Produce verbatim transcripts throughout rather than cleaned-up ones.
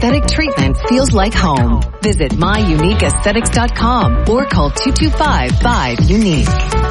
aesthetic treatment feels like home. Visit my unique aesthetics dot com or call two two five, five, unique.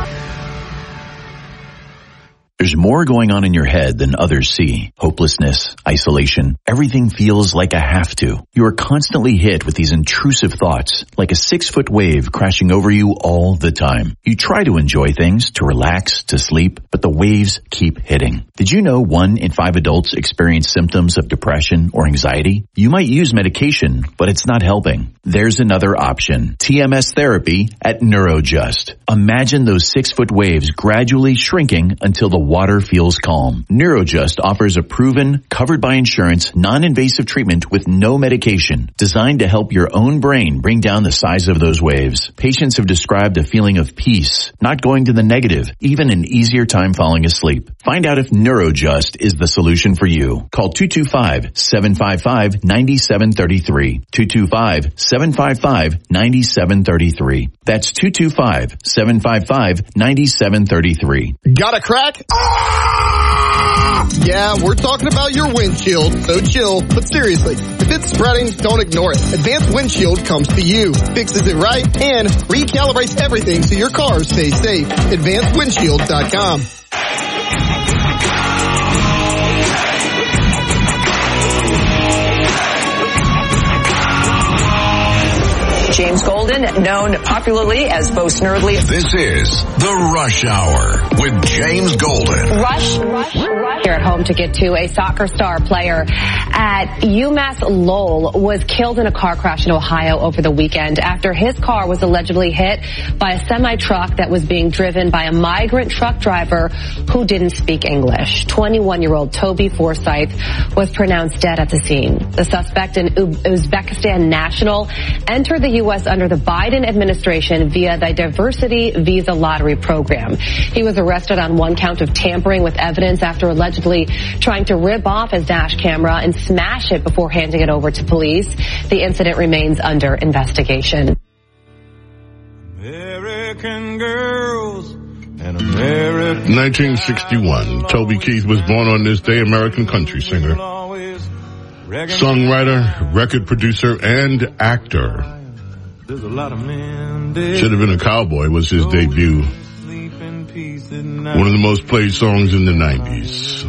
There's more going on in your head than others see. Hopelessness, isolation, everything feels like a have to. You are constantly hit with these intrusive thoughts, like a six-foot wave crashing over you all the time. You try to enjoy things, to relax, to sleep, but the waves keep hitting. Did you know one in five adults experience symptoms of depression or anxiety? You might use medication, but it's not helping. There's another option. T M S therapy at Neurojust. Imagine those six-foot waves gradually shrinking until the water feels calm. Neurojust offers a proven, covered by insurance, non-invasive treatment with no medication, designed to help your own brain bring down the size of those waves. Patients have described a feeling of peace, not going to the negative, even an easier time falling asleep. Find out if Neurojust is the solution for you. Call two two five, seven five five, nine seven three three. two two five, seven five five, nine seven three three. That's two two five, seven five five, nine seven three three. Got a crack? Yeah, we're talking about your windshield, so chill. But seriously, if it's spreading, don't ignore it. Advanced Windshield comes to you, fixes it right, and recalibrates everything so your car stays safe. advanced windshield dot com. James Golden, known popularly as Bo Snerdley. This is The Rush Hour with James Golden. Rush, rush, rush. Here at home to get to a soccer star player at UMass Lowell was killed in a car crash in Ohio over the weekend after his car was allegedly hit by a semi-truck that was being driven by a migrant truck driver who didn't speak English. twenty-one-year-old Toby Forsyth was pronounced dead at the scene. The suspect, an Uzbekistan national, entered the U S under the Biden administration via the Diversity Visa Lottery program. He was arrested on one count of tampering with evidence after allegedly trying to rip off his dash camera and smash it before handing it over to police. The incident remains under investigation. American girls and American nineteen sixty-one. Toby Keith was born on this day, American country singer, songwriter, record producer, and actor. There's a lot of men Should have Been a Cowboy was his debut. One of the most played songs in the nineties.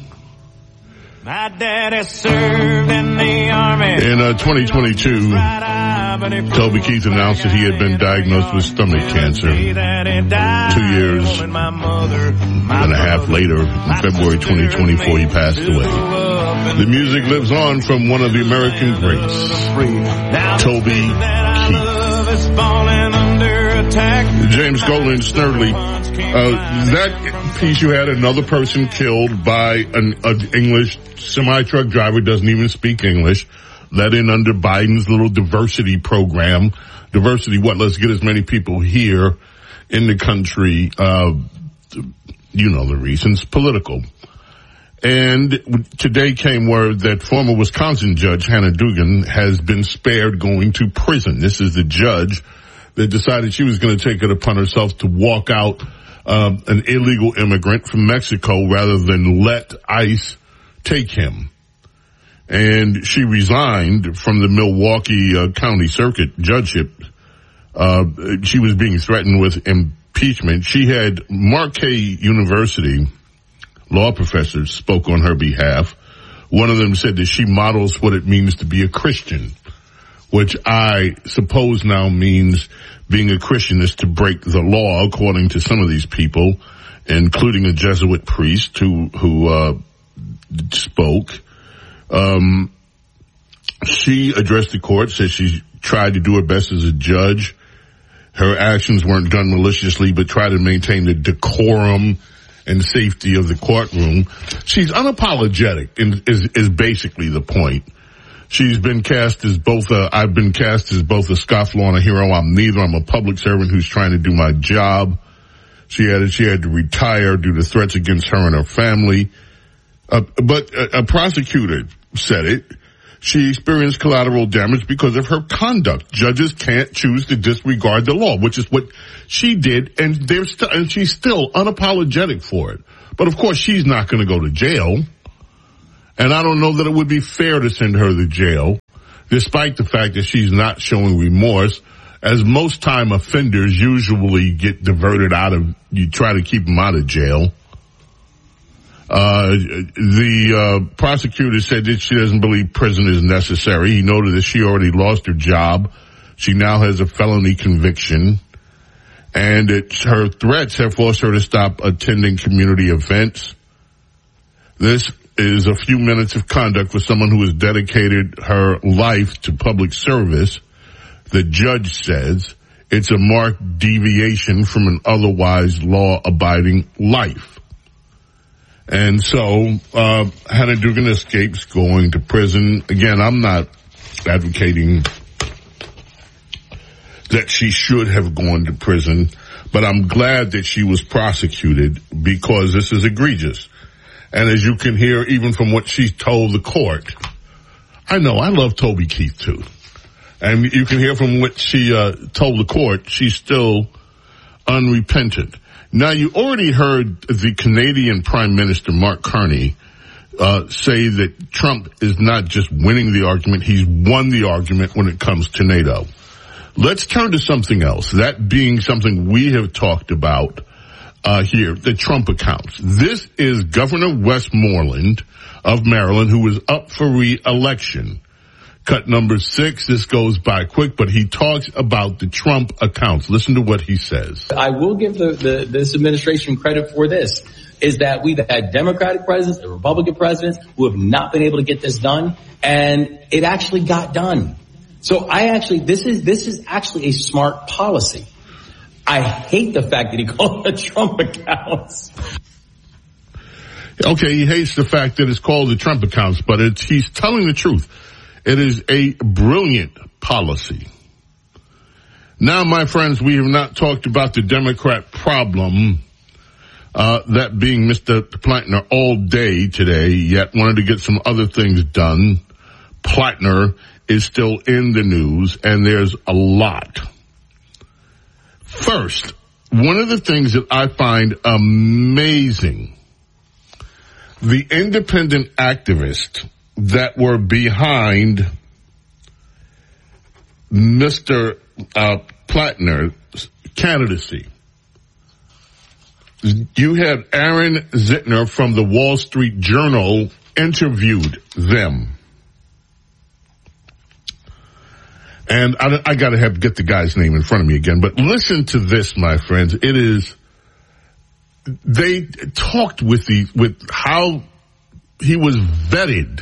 My daddy served in the army. In uh, twenty twenty-two, Toby Keith announced that he had been diagnosed with stomach cancer. Two years and a half later, in February twenty twenty-four, he passed away. The music lives on from one of the American greats, Toby Keith. James Golden, Snerdley. Uh, that piece, you had another person killed by an, an English semi-truck driver, doesn't even speak English, let in under Biden's little diversity program. Diversity, what? Let's get as many people here in the country. Uh, you know the reasons, political. And today came word that former Wisconsin judge Hannah Duggan has been spared going to prison. This is the judge that decided she was going to take it upon herself to walk out uh, an illegal immigrant from Mexico rather than let ICE take him. And she resigned from the Milwaukee uh, County Circuit judgeship. Uh, she was being threatened with impeachment. She had Marquette University law professors spoke on her behalf. One of them said that she models what it means to be a Christian, which I suppose now means being a Christian is to break the law, according to some of these people, including a Jesuit priest who who uh spoke. Um she addressed the court, said she tried to do her best as a judge. Her actions weren't done maliciously, but tried to maintain the decorum and safety of the courtroom. She's unapologetic, and is, is basically the point. She's been cast as both a, I've been cast as both a scofflaw and a hero. I'm neither. I'm a public servant who's trying to do my job. She added she had to retire due to threats against her and her family. Uh, but a, a prosecutor said it. She experienced collateral damage because of her conduct. Judges can't choose to disregard the law, which is what she did, and they're st- and she's still unapologetic for it. But of course, she's not going to go to jail, and I don't know that it would be fair to send her to jail. despite the fact that she's not showing remorse, as most time offenders usually get diverted out of, you try to keep them out of jail. Uh, the, uh, prosecutor said that she doesn't believe prison is necessary. He noted that she already lost her job. She now has a felony conviction, and that her threats have forced her to stop attending community events. This is a few minutes of conduct for someone who has dedicated her life to public service. The judge says it's a marked deviation from an otherwise law-abiding life. And so, uh, Hannah Dugan escapes going to prison. Again, I'm not advocating that she should have gone to prison, but I'm glad that she was prosecuted because this is egregious. And as you can hear, even from what she told the court, I know, I love Toby Keith too. And you can hear from what she uh, told the court, she's still unrepentant. Now, you already heard the Canadian Prime Minister, Mark Carney, uh, say that Trump is not just winning the argument, he's won the argument when it comes to NATO. Let's turn to something else, that being something we have talked about uh here, the Trump accounts. This is Governor Westmoreland of Maryland, who is up for re-election. Cut number six, this goes by quick, but he talks about the Trump accounts. Listen to what he says. I will give the, the this administration credit for this, is that we've had Democratic presidents and Republican presidents who have not been able to get this done, and it actually got done. So I actually, this is this is actually a smart policy. I hate the fact that he called it Trump accounts. Okay, he hates the fact that it's called the Trump accounts, but it's, he's telling the truth. It is a brilliant policy. Now, my friends, we have not talked about the Democrat problem, uh, that being Mister Plattner all day today, yet wanted to get some other things done. Plattner is still in the news, and there's a lot. First, one of the things that I find amazing, the independent activists that were behind Mister Uh, Plattner's candidacy. You had Aaron Zitner from the Wall Street Journal interviewed them. And I, I gotta have get the guy's name in front of me again, but listen to this, my friends. It is, they talked with the, with how he was vetted.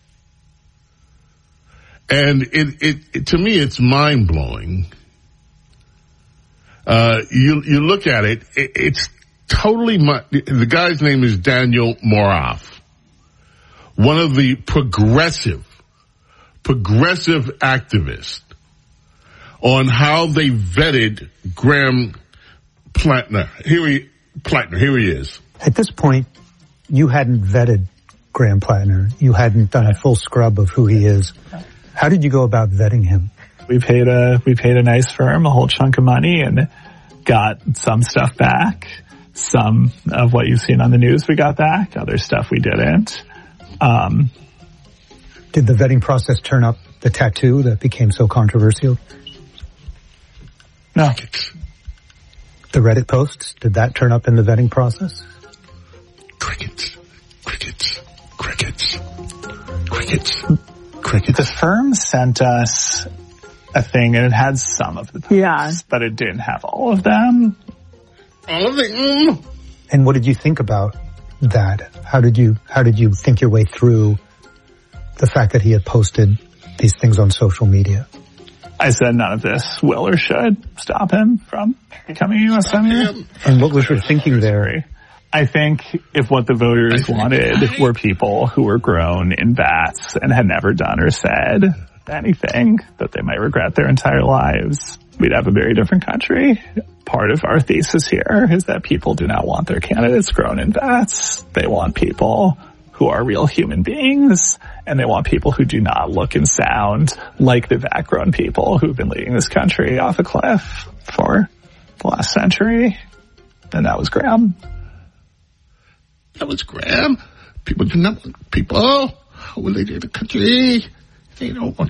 And it, it, it to me, it's mind blowing. Uh, you, you look at it, it it's totally, the guy's name is Daniel Morath, one of the progressive, progressive activists, on how they vetted Graham Plattner. Here he, Plattner, here he is. At this point, you hadn't vetted Graham Plattner. You hadn't done a full scrub of who he is. How did you go about vetting him? We paid a, we paid a nice firm a whole chunk of money and got some stuff back. Some of what you've seen on the news we got back. Other stuff we didn't. Um, Did the vetting process turn up the tattoo that became so controversial? No. The Reddit posts, did that turn up in the vetting process? Crickets. Crickets. Crickets. Crickets. Crickets. The firm sent us a thing, and it had some of the posts, yeah, but it didn't have all of them. All of it. Mm. And what did you think about that? How did you how did you think your way through the fact that he had posted these things on social media? I said none of this will or should stop him from becoming a U S Senator. And what was your thinking there? I think if what the voters wanted were people who were grown in vats and had never done or said anything that they might regret their entire lives, we'd have a very different country. Part of our thesis here is that people do not want their candidates grown in vats. They want people who are real human beings, and they want people who do not look and sound like the vat-grown people who've been leading this country off a cliff for the last century. And that was Graham. That was Graham. People do not want people who will lead the country. They don't want